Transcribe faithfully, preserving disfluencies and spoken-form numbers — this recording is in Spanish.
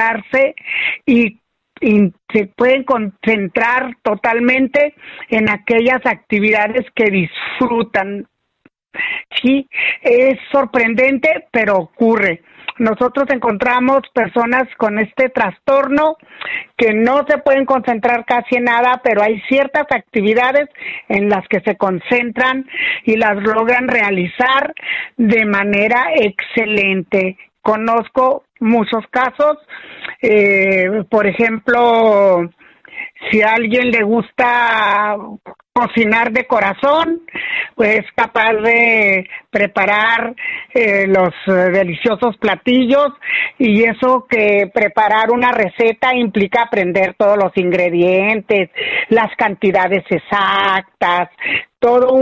concentrarse y, y se pueden concentrar totalmente en aquellas actividades que disfrutan. Sí, es sorprendente, pero ocurre. Nosotros encontramos personas con este trastorno que no se pueden concentrar casi en nada, pero hay ciertas actividades en las que se concentran y las logran realizar de manera excelente. Conozco muchos casos, eh, por ejemplo, si a alguien le gusta cocinar de corazón, pues es capaz de preparar eh, los eh, deliciosos platillos, y eso que preparar una receta implica aprender todos los ingredientes, las cantidades exactas, todo